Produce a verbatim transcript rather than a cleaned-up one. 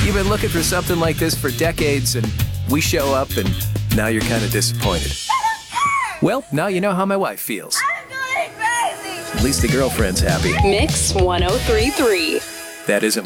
You've been looking for something like this for decades, and we show up, and now you're kind of disappointed. Well, now you know how my wife feels. I'm going crazy. At least the girlfriend's happy. Mix one oh three point three. That isn't